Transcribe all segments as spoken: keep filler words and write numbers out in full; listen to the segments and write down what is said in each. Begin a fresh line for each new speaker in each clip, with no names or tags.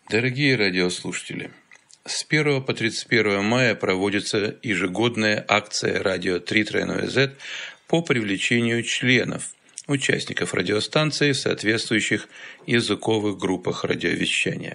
Дорогие радиослушатели, с первого по тридцать первое мая проводится ежегодная акция «Радио три тройное зет» по привлечению членов, участников радиостанции в соответствующих языковых группах радиовещания.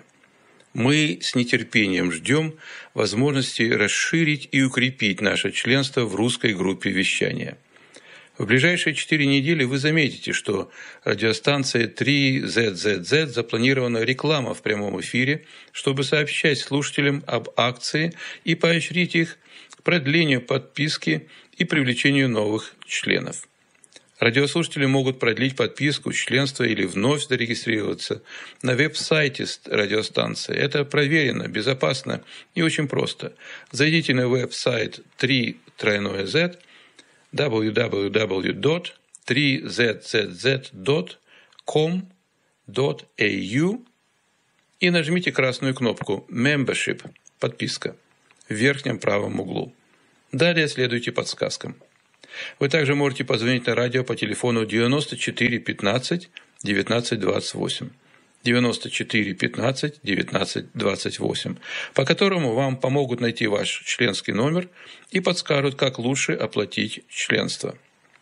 Мы с нетерпением ждем возможности расширить и укрепить наше членство в русской группе вещания. В ближайшие четыре недели вы заметите, что радиостанция три зет зет зет запланирована реклама в прямом эфире, чтобы сообщать слушателям об акции и поощрить их к продлению подписки и привлечению новых членов. Радиослушатели могут продлить подписку, членство или вновь зарегистрироваться на веб-сайте радиостанции. Это проверено, безопасно и очень просто. Зайдите на веб-сайт три тройное зет, дабл ю дабл ю дабл ю точка три зет зет зет точка ком точка эй ю и нажмите красную кнопку «Membership» – «Подписка» в верхнем правом углу. Далее следуйте подсказкам. Вы также можете позвонить на радио по телефону девяносто четыре пятнадцать девятнадцать двадцать восемь. девяносто четыре пятнадцать девятнадцать двадцать восемь, по которому вам помогут найти ваш членский номер и подскажут, как лучше оплатить членство.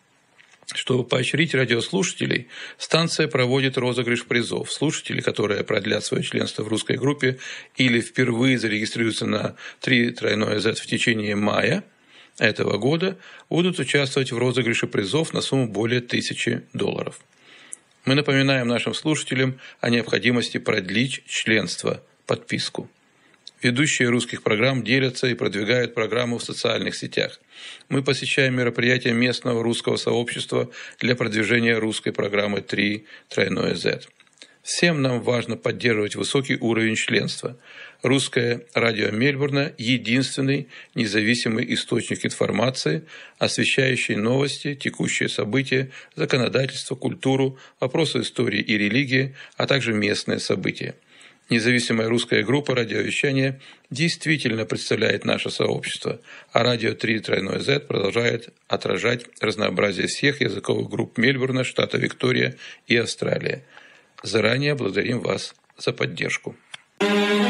Чтобы поощрить радиослушателей, станция проводит розыгрыш призов. Слушатели, которые продлят свое членство в русской группе или впервые зарегистрируются на три тройное зет в течение мая этого года, будут участвовать в розыгрыше призов на сумму более тысячи долларов. Мы напоминаем нашим слушателям о необходимости продлить членство, подписку. Ведущие русских программ делятся и продвигают программу в социальных сетях. Мы посещаем мероприятия местного русского сообщества для продвижения русской программы три тройное зет. Всем нам важно поддерживать высокий уровень членства. Русское радио Мельбурна – единственный независимый источник информации, освещающий новости, текущие события, законодательство, культуру, вопросы истории и религии, а также местные события. Независимая русская группа радиовещания действительно представляет наше сообщество, а радио три тройное зет продолжает отражать разнообразие всех языковых групп Мельбурна, штата Виктория и Австралия. Заранее благодарим вас за поддержку.